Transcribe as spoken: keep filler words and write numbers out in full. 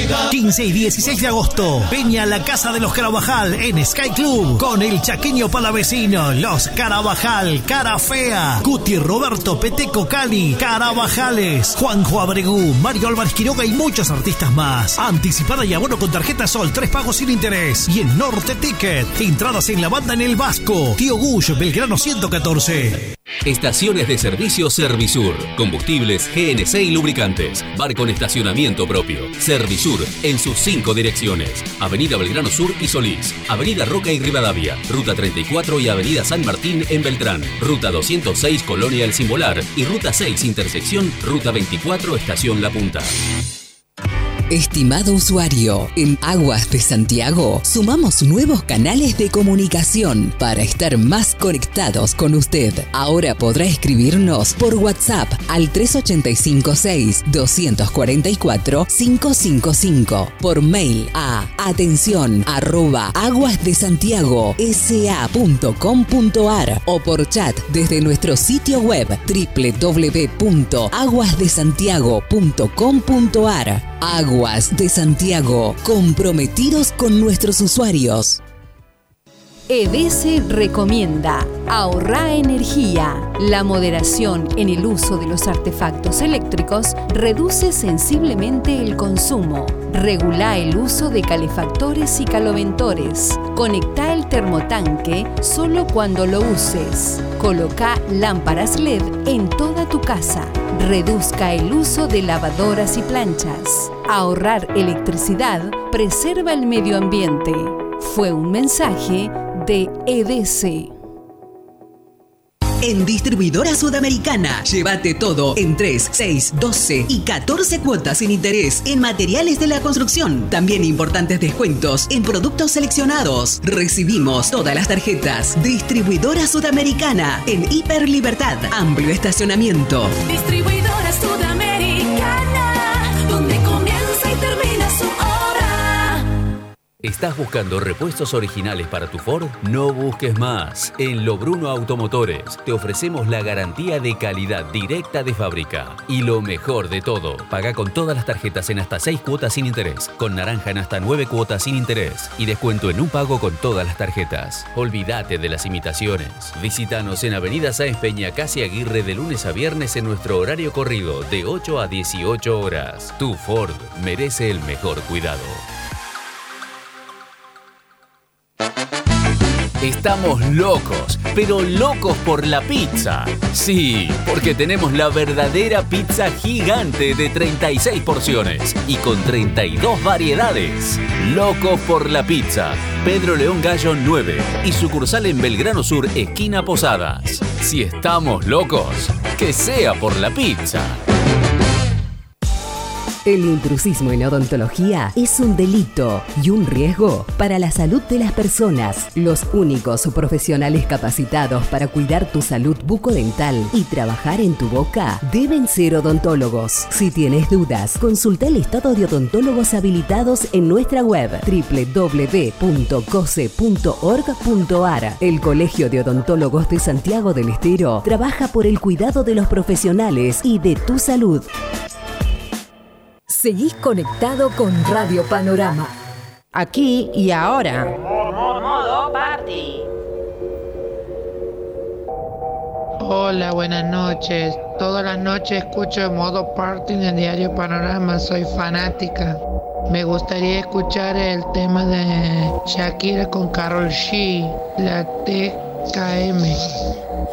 quince y dieciséis de agosto, Peña La Casa de los Carabajal en Sky Club con el chaqueño palavecino, los Carabajal, Cara Fea, Cuti Roberto Peteco Cali, Carabajales, Juanjo Abregú, Mario Álvarez Quiroga y muchos artistas más. Anticipada y abono con tarjeta Sol, tres pagos sin interés. Y en Norte Ticket, entradas en la banda en el Vasco, Tío Gush, Belgrano ciento catorce. Estaciones de servicio Servisur. Combustibles, G N C y lubricantes. Bar con estacionamiento propio. Servisur en sus cinco direcciones. Avenida Belgrano Sur y Solís. Avenida Roca y Rivadavia. Ruta treinta y cuatro y Avenida San Martín en Beltrán. Ruta doscientos seis Colonia El Simbolar. Y Ruta seis Intersección. Ruta veinticuatro Estación La Punta. Estimado usuario, en Aguas de Santiago sumamos nuevos canales de comunicación para estar más conectados con usted. Ahora podrá escribirnos por WhatsApp al tres ocho cinco seis, dos cuatro cuatro, cinco cinco cinco, por mail a atención arroba aguasdesantiago.sa.com.ar o por chat desde nuestro sitio web doble u doble u doble u punto aguas de santiago punto com punto ar. Aguas de Santiago, comprometidos con nuestros usuarios. E D C recomienda ahorrar energía. La moderación en el uso de los artefactos eléctricos reduce sensiblemente el consumo. Regula el uso de calefactores y caloventores. Conecta el termotanque solo cuando lo uses. Coloca lámparas L E D en toda tu casa. Reduzca el uso de lavadoras y planchas. Ahorrar electricidad preserva el medio ambiente. Fue un mensaje de E D C. En Distribuidora Sudamericana, llévate todo en tres, seis, doce y catorce cuotas sin interés en materiales de la construcción. También importantes descuentos en productos seleccionados. Recibimos todas las tarjetas. Distribuidora Sudamericana en Hiper Libertad. Amplio estacionamiento. Distribuidora Sudamericana, donde comienza y termina su obra. ¿Estás buscando repuestos originales para tu Ford? No busques más. En Lo Bruno Automotores te ofrecemos la garantía de calidad directa de fábrica. Y lo mejor de todo, paga con todas las tarjetas en hasta seis cuotas sin interés, con naranja en hasta nueve cuotas sin interés y descuento en un pago con todas las tarjetas. Olvídate de las imitaciones. Visítanos en Avenida Sáenz Peña, Casi Aguirre, de lunes a viernes en nuestro horario corrido de ocho a dieciocho horas. Tu Ford merece el mejor cuidado. Estamos locos, pero locos por la pizza. Sí, porque tenemos la verdadera pizza gigante de treinta y seis porciones y con treinta y dos variedades. Locos por la pizza. Pedro León Gallo nueve y sucursal en Belgrano Sur, esquina Posadas. Si estamos locos, que sea por la pizza. El intrusismo en odontología es un delito y un riesgo para la salud de las personas. Los únicos profesionales capacitados para cuidar tu salud bucodental y trabajar en tu boca deben ser odontólogos. Si tienes dudas, consulta el listado de odontólogos habilitados en nuestra web doble u doble u doble u punto cose punto org punto ar. El Colegio de Odontólogos de Santiago del Estero trabaja por el cuidado de los profesionales y de tu salud. Seguís conectado con Radio Panorama. Aquí y ahora. Modo party. Hola, buenas noches. Todas las noches escucho Modo Party en el diario Panorama. Soy fanática. Me gustaría escuchar el tema de Shakira con Karol G, la T K M.